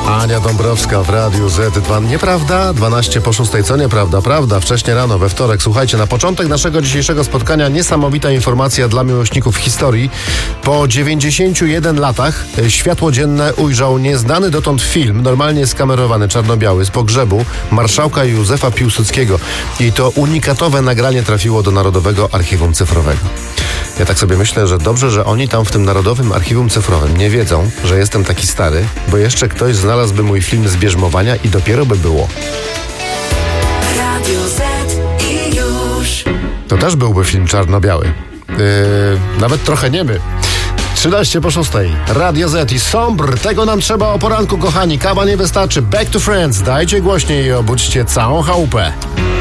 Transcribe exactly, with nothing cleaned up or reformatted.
Ania Dąbrowska w Radiu Z dwa. Nieprawda? dwanaście po szóstej. Co nieprawda? Prawda. Wcześnie rano, we wtorek. Słuchajcie, na początek naszego dzisiejszego spotkania niesamowita informacja dla miłośników historii. Po dziewięćdziesięciu jeden latach światło dzienne ujrzał nieznany dotąd film, normalnie skamerowany, czarno-biały, z pogrzebu marszałka Józefa Piłsudskiego. I to unikatowe nagranie trafiło do Narodowego Archiwum Cyfrowego. Ja tak sobie myślę, że dobrze, że oni tam w tym Narodowym Archiwum Cyfrowym nie wiedzą, że jestem taki stary, bo jeszcze ktoś znalazłby mój film z bierzmowania i dopiero by było. Radio Z i już. To też byłby film czarno-biały. Yy, nawet trochę niemy. trzynaście po szóstej. Radio Z i Sombr. Tego nam trzeba o poranku, kochani. Kawa nie wystarczy. Back to Friends. Dajcie głośniej i obudźcie całą chałupę.